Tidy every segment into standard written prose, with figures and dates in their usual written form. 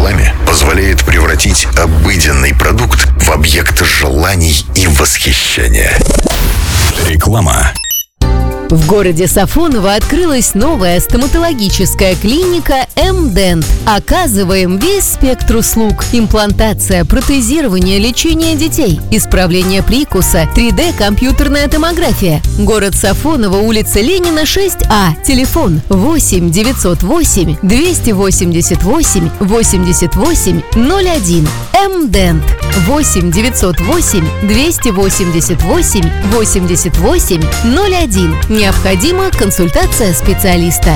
рекламе позволяет превратить обыденный продукт в объект желаний и восхищения. Реклама. В городе Сафоново открылась новая стоматологическая клиника «М-Дент». Оказываем весь спектр услуг: имплантация, протезирование, лечение детей, исправление прикуса, 3D-компьютерная томография. Город Сафоново, улица Ленина, 6А. Телефон 8 908 288 88 01. «М-Дент» 8 908 288 88 01. Необходима консультация специалиста.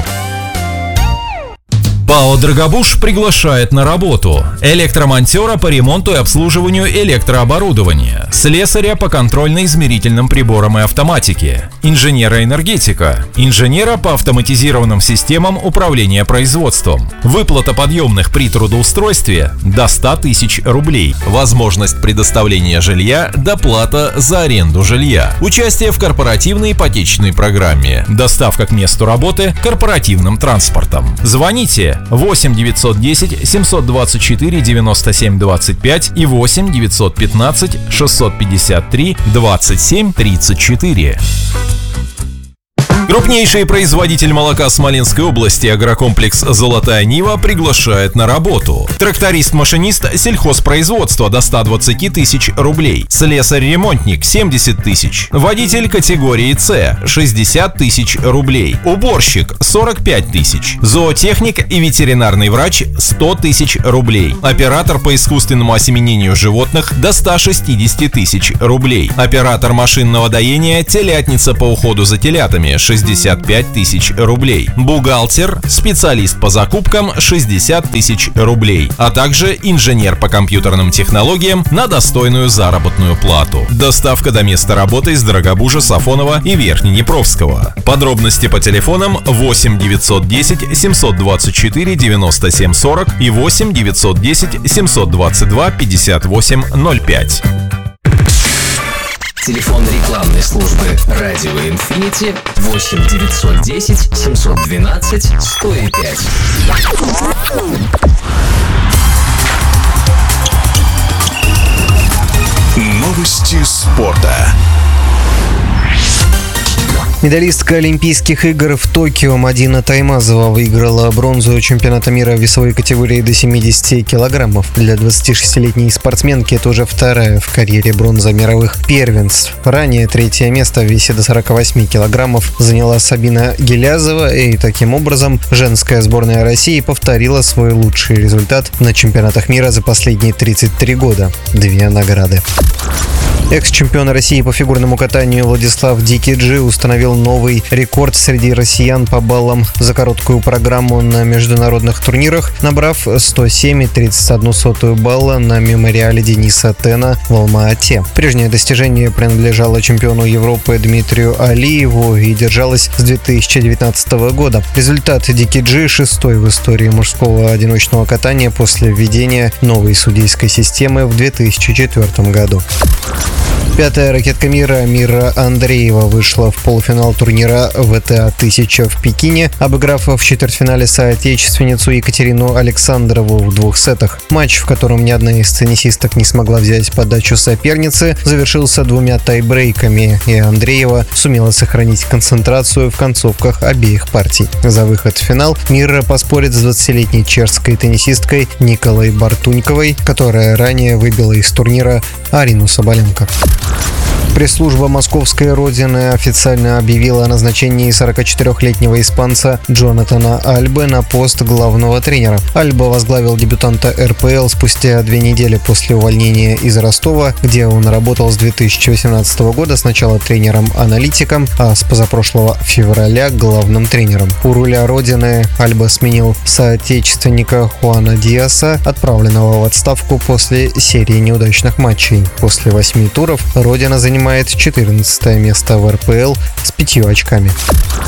ПАО «Драгобуш» приглашает на работу электромонтера по ремонту и обслуживанию электрооборудования, слесаря по контрольно-измерительным приборам и автоматике, инженера-энергетика, инженера по автоматизированным системам управления производством. Выплата подъемных при трудоустройстве до 100 тысяч рублей. Возможность предоставления жилья, доплата за аренду жилья. Участие в корпоративной ипотечной программе. Доставка к месту работы корпоративным транспортом. Звоните 8 910 724 97 25 и 8 915 653 27 34. Крупнейший производитель молока Смоленской области агрокомплекс «Золотая Нива» приглашает на работу. Тракторист-машинист сельхозпроизводства до 120 тысяч рублей. Слесарь-ремонтник 70 тысяч. Водитель категории С 60 тысяч рублей. Уборщик 45 тысяч. Зоотехник и ветеринарный врач 100 тысяч рублей. Оператор по искусственному осеменению животных до 160 тысяч рублей. Оператор машинного доения, телятница по уходу за телятами 65 тысяч рублей. Бухгалтер, специалист по закупкам 60 тысяч рублей, а также инженер по компьютерным технологиям на достойную заработную плату. Доставка до места работы из Драгобужа, Сафонова и Верхнеднепровского. Подробности по телефонам 8 910 724 97 40 и 8 910 722 58 05. Телефон рекламной службы «Радио Инфинити» 8 910 712 105. Новости спорта. Медалистка Олимпийских игр в Токио Мадина Таймазова выиграла бронзу чемпионата мира в весовой категории до 70 килограммов. Для 26-летней спортсменки это уже вторая в карьере бронза мировых первенств. Ранее третье место в весе до 48 килограммов заняла Сабина Гилязова, и таким образом женская сборная России повторила свой лучший результат на чемпионатах мира за последние 33 года. 2 награды. Экс-чемпион России по фигурному катанию Владислав Дикий Джи установил новый рекорд среди россиян по баллам за короткую программу на международных турнирах, набрав 107,31 балла на мемориале Дениса Тена в Алма-Ате. Прежнее достижение принадлежало чемпиону Европы Дмитрию Алиеву и держалось с 2019 года. Результат Дикий Джи 6-й в истории мужского одиночного катания после введения новой судейской системы в 2004 году. 5-я ракетка мира Мира Андреева вышла в полуфинал турнира ВТА-1000 в Пекине, обыграв в четвертьфинале соотечественницу Екатерину Александрову в 2 сетах. Матч, в котором ни одна из теннисисток не смогла взять подачу соперницы, завершился 2 тайбрейками, и Андреева сумела сохранить концентрацию в концовках обеих партий. За выход в финал Мира поспорит с 20-летней чешской теннисисткой Николой Бартуньковой, которая ранее выбила из турнира Арину Соболенко. Пресс-служба московской родины официально объявила о назначении 44-летнего испанца Джонатана Альбы на пост главного тренера. Альба возглавил дебютанта РПЛ спустя 2 недели после увольнения из Ростова, где он работал с 2018 года сначала тренером-аналитиком, а с позапрошлого февраля главным тренером. У руля родины Альба сменил соотечественника Хуана Диаса, отправленного в отставку после серии неудачных матчей. После 8 туров родина занимает 14 место в РПЛ с 5 очками.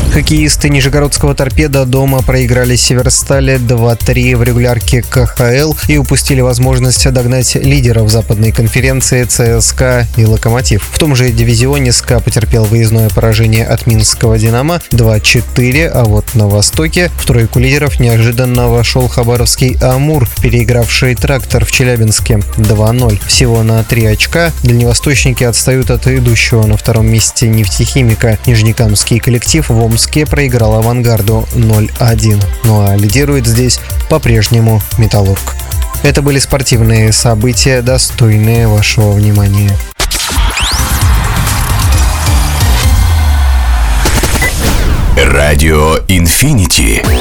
Хоккеисты Нижегородского «Торпедо» дома проиграли Северстали 2-3 в регулярке КХЛ и упустили возможность догнать лидеров западной конференции ЦСКА и «Локомотив». В том же дивизионе СКА потерпел выездное поражение от минского «Динамо» 2-4, а вот на Востоке в тройку лидеров неожиданно вошел хабаровский «Амур», переигравший «Трактор» в Челябинске 2-0. Всего на 3 очка дальневосточники отстают от идущего на втором месте «Нефтехимика». Нижнекамский коллектив в Омске проиграл «Авангарду» 0-1. Ну а лидирует здесь по-прежнему «Металлург». Это были спортивные события, достойные вашего внимания. Радио Инфинити.